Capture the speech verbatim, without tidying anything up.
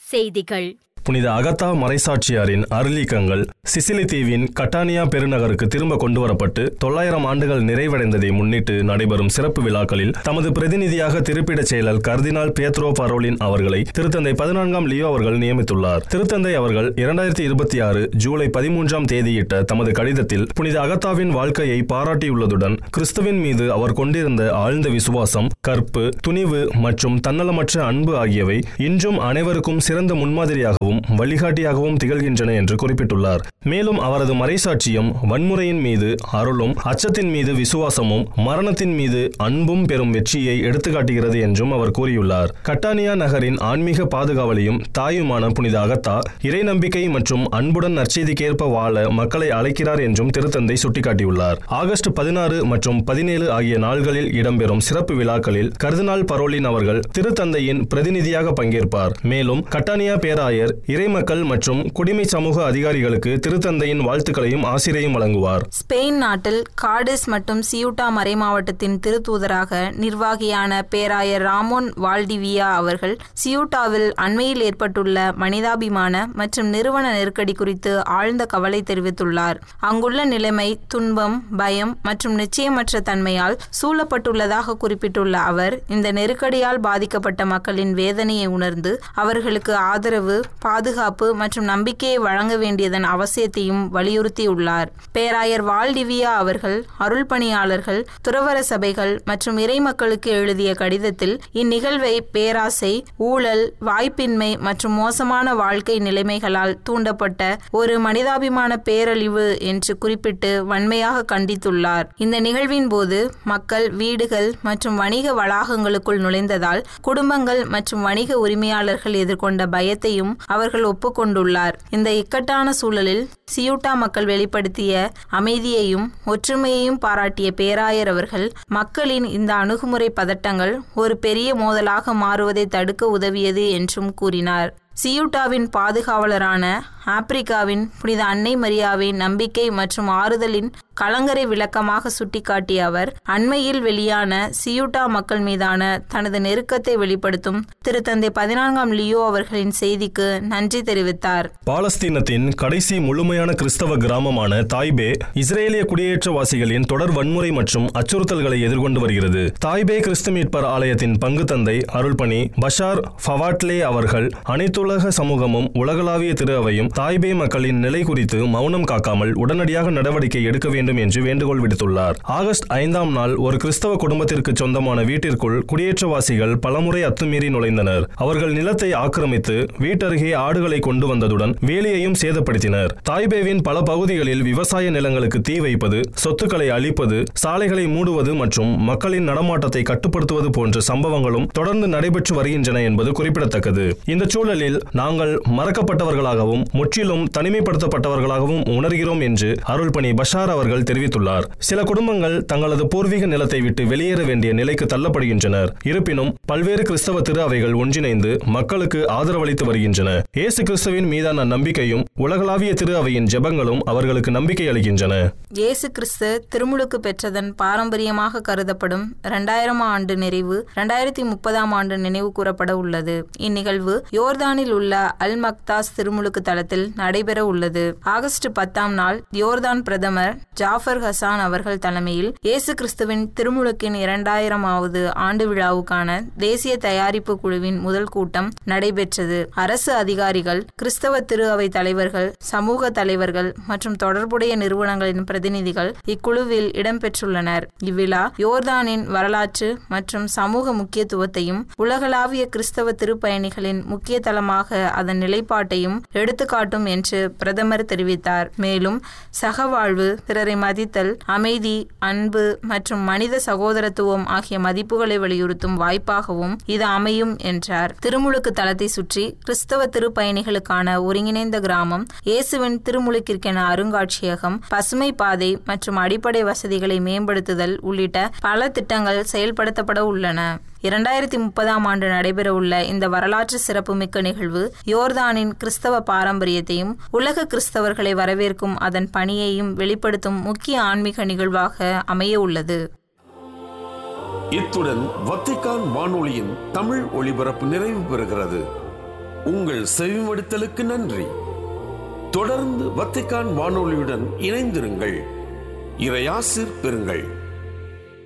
செய்திகள். புனித Agatha மறைசாட்சியாரின் அருளீக்கங்கள் Sicily தீவின் கட்டானியா பெருநகருக்கு திரும்ப கொண்டுவரப்பட்டு தொள்ளாயிரம் ஆண்டுகள் நிறைவடைந்ததை முன்னிட்டு நடைபெறும் சிறப்பு விழாக்களில் தமது பிரதிநிதியாக திருப்பிடச் செயலர் கர்தினால் பேத்ரோ பரோலின் அவர்களை திருத்தந்தை பதினான்காம் லியோ அவர்கள் நியமித்துள்ளார். திருத்தந்தை அவர்கள் இரண்டாயிரத்தி இருபத்தி ஆறு ஜூலை பதிமூன்றாம் தேதியிட்ட தமது கடிதத்தில் புனித அகத்தாவின் வாழ்க்கையை பாராட்டியுள்ளதுடன் கிறிஸ்துவின் மீது அவர் கொண்டிருந்த ஆழ்ந்த விசுவாசம், கற்பு, துணிவு மற்றும் தன்னலமற்ற அன்பு ஆகியவை இன்றும் அனைவருக்கும் சிறந்த முன்மாதிரியாகவும் வழிகாட்டியாகவும் திகழ்கின்றன என்று குறிப்பிட்டுள்ளார். மேலும் அவரது மறைசாட்சியம் வன்முறையின் மீது அருளும், அச்சத்தின் மீது விசுவாசமும், மரணத்தின் மீது அன்பும் பெறும் வெற்றியை எடுத்துக்காட்டுகிறது என்றும் அவர் கூறியுள்ளார். கட்டானியா நகரின் ஆன்மீக பாதுகாவலையும் தாயுமான புனித அகத்தா இறை நம்பிக்கை மற்றும் அன்புடன் நற்செய்திக்கேற்ப வாழ மக்களை அழைக்கிறார் என்றும் திருத்தந்தை சுட்டிக்காட்டியுள்ளார். ஆகஸ்ட் பதினாறு மற்றும் பதினேழு ஆகிய நாள்களில் இடம்பெறும் சிறப்பு விழாக்களில் கர்தினால் பரோலின் அவர்கள் திருத்தந்தையின் பிரதிநிதியாக பங்கேற்பார். மேலும் கட்டானியா பேராயர், இறைமக்கள் மற்றும் குடிமை சமூக அதிகாரிகளுக்கு திருத்தந்தையின் வாழ்த்துக்களையும் ஆசிரியையும் வழங்குவார். ஸ்பெயின் நாட்டில் காடிஸ் மற்றும் சியூட்டா மறைமாவட்டத்தின் திருத்தூதராக நிர்வாகியான பேராயர் ராமோன் வால்டிவியா அவர்கள் சியூட்டாவில் அண்மையில் ஏற்பட்டுள்ள மனிதாபிமான மற்றும் நிறுவன நெருக்கடி குறித்து ஆழ்ந்த கவலை தெரிவித்துள்ளார். அங்குள்ள நிலைமை துன்பம், பயம் மற்றும் நிச்சயமற்ற தன்மையால் சூழப்பட்டுள்ளதாக குறிப்பிட்டுள்ள அவர், இந்த நெருக்கடியால் பாதிக்கப்பட்ட மக்களின் வேதனையை உணர்ந்து அவர்களுக்கு ஆதரவு, பாதுகாப்பு மற்றும் நம்பிக்கையை வழங்க வேண்டியதன் அவசியத்தையும் வலியுறுத்தியுள்ளார். பேராயர் வால்டிவியா அவர்கள் அருள் பணியாளர்கள், துறவற சபைகள் மற்றும் இறைமக்களுக்கு எழுதிய கடிதத்தில் இந்நிகழ்வை பேராசை, ஊழல், வாய்ப்பின்மை மற்றும் மோசமான வாழ்க்கை நிலைமைகளால் தூண்டப்பட்ட ஒரு மனிதாபிமான பேரழிவு என்று குறிப்பிட்டு வன்மையாக கண்டித்துள்ளார். இந்த நிகழ்வின் போது மக்கள் வீடுகள் மற்றும் வணிக வளாகங்களுக்குள் நுழைந்ததால் குடும்பங்கள் மற்றும் வணிக உரிமையாளர்கள் எதிர்கொண்ட பயத்தையும் அவர்கள் ஒப்புக்கொண்டுள்ளார். இந்த இக்கட்டான சூழலில் சியூட்டா மக்கள் வெளிப்படுத்திய அமைதியையும் ஒற்றுமையையும் பாராட்டிய பேராயர் அவர்கள் மக்களின் இந்த அணுகுமுறை பதட்டங்கள் ஒரு பெரிய மோதலாக மாறுவதை தடுக்க உதவியது என்றும் கூறினார். சியூட்டாவின் பாதுகாவலரான ஆப்பிரிக்காவின் புனித அன்னை மரியாவின் நம்பிக்கை மற்றும் ஆறுதலின் கலங்கரை விளக்கமாக சுட்டிக்காட்டிய அவர், அண்மையில் வெளியான சியூட்டா மக்கள் மீதான தனது நெருக்கத்தை வெளிப்படுத்தும் திருத்தந்தை பதினான்காம் லியோ அவர்களின் செய்திக்கு நன்றி தெரிவித்தார். பாலஸ்தீனத்தின் கடைசி முழுமையான கிறிஸ்தவ கிராமமான தாய்பே இஸ்ரேலிய குடியேற்றவாசிகளின் தொடர் வன்முறை மற்றும் அச்சுறுத்தல்களை எதிர்கொண்டு வருகிறது. தாய்பே கிறிஸ்து மீட்பர் ஆலயத்தின் பங்கு தந்தை அருள்பணி பஷார் ஃபவாட்லே அவர்கள் அனைத்துலக சமூகமும் உலகளாவிய திரு அவையும் தாய்பே மக்களின் நிலை குறித்து மௌனம் காக்காமல் உடனடியாக நடவடிக்கை எடுக்க வேண்டும் என்று வேண்டுகோள் விடுத்துள்ளார். ஆகஸ்ட் ஐந்தாம் நாள் ஒரு கிறிஸ்தவ குடும்பத்திற்கு சொந்தமான வீட்டிற்குள் குடியேற்றவாசிகள் பலமுறை அத்துமீறி நுழைந்தனர். அவர்கள் நிலத்தை ஆக்கிரமித்து வீட்டருகே ஆடுகளை கொண்டு வந்ததுடன் வேலியையும் சேதப்படுத்தினர். தாய்பேவின் பல பகுதிகளில் விவசாய நிலங்களுக்கு தீ வைப்பது, சொத்துக்களை அழிப்பது, சாலைகளை மூடுவது மற்றும் மக்களின் நடமாட்டத்தை கட்டுப்படுத்துவது போன்ற சம்பவங்களும் தொடர்ந்து நடைபெற்று வருகின்றன என்பது குறிப்பிடத்தக்கது. இந்த சூழலில் நாங்கள் மறக்கப்பட்டவர்களாகவும் முற்றிலும் தனிமைப்படுத்தப்பட்டவர்களாகவும் உணர்கிறோம் என்று அருள்பணி பஷார் அவர்கள் தெரிவித்துள்ளார். சில குடும்பங்கள் தங்களது பூர்வீக நிலத்தை விட்டு வெளியேற வேண்டிய நிலைக்கு தள்ளப்படுகின்றனர். இருப்பினும் பல்வேறு கிறிஸ்தவ திரு அவைகள் ஒன்றிணைந்து மக்களுக்கு ஆதரவளித்து வருகின்றன. இயேசு கிறிஸ்துவின் மீதான நம்பிக்கையும் உலகளாவிய திரு அவையின் ஜெபங்களும் அவர்களுக்கு நம்பிக்கை அளிக்கின்றன. இயேசு கிறிஸ்து திருமுழுக்கு பெற்றதன் பாரம்பரியமாக கருதப்படும் இரண்டாயிரம் ஆண்டு நிறைவு இரண்டாயிரத்தி முப்பதாம் ஆண்டு நினைவு கூறப்பட உள்ளது. இந்நிகழ்வு யோர்தானில் உள்ள அல் மக்தாஸ் திருமுழுக்கு தளத்தில் நடைபெற உள்ளது. ஆகஸ்ட் பத்தாம் நாள் யோர்தான் பிரதமர் ஜாஃபர் ஹசான் அவர்கள் தலைமையில் இயேசு கிறிஸ்துவின் திருமுழுக்கின் இரண்டாயிரமாவது ஆண்டு விழாவுக்கான தேசிய தயாரிப்பு குழுவின் முதல் கூட்டம் நடைபெற்றது. அரசு அதிகாரிகள், கிறிஸ்தவ திரு அவை தலைவர்கள், சமூக தலைவர்கள் மற்றும் தொடர்புடைய நிறுவனங்களின் பிரதிநிதிகள் இக்குழுவில் இடம்பெற்றுள்ளனர். இவ்விழா யோர்தானின் வரலாற்று மற்றும் சமூக முக்கியத்துவத்தையும் உலகளாவிய கிறிஸ்தவ திருப்பயணிகளின் முக்கிய தளமாக அதன் நிலைப்பாட்டையும் எடுத்துக்காட்டும் என்று பிரதமர் தெரிவித்தார். மேலும் சகவாழ்வு, பிறரை மதித்தல், அமைதி, அன்பு மற்றும் மனித சகோதரத்துவம் ஆகிய மதிப்புகளை வலியுறுத்தும் வாய்ப்பாகவும் இது அமையும் என்றார். திருமுழுக்கு தளத்தை சுற்றி கிறிஸ்தவ திருப்பயணிகளுக்கான ஒருங்கிணைந்த கிராமம், இயேசுவின் திருமுழுக்கிற்கென அருங்காட்சியகம், பசுமை பாதை மற்றும் அடிப்படை வசதிகளை மேம்படுத்துதல் உள்ளிட்ட பல திட்டங்கள் செயல்படுத்தப்பட உள்ளன. இரண்டாயிரத்தி முப்பதாம் ஆண்டு நடைபெறவுள்ள இந்த வரலாற்று சிறப்புமிக்க நிகழ்வு யோர்தானின் கிறிஸ்தவ பாரம்பரியத்தையும் உலக கிறிஸ்தவர்களை வரவேற்கும் அதன் பணியையும் வெளிப்படுத்தும் முக்கிய ஆன்மீக நிகழ்வாக அமைய உள்ளது. இத்துடன் வத்திக்கான் வானொலியின் தமிழ் ஒளிபரப்பு நிறைவு பெறுகிறது. உங்கள் செவிமடுத்தலுக்கு நன்றி. தொடர்ந்து வத்திக்கான் வானொலியுடன் இணைந்திருங்கள். இறையாசிர் பெறுங்கள்.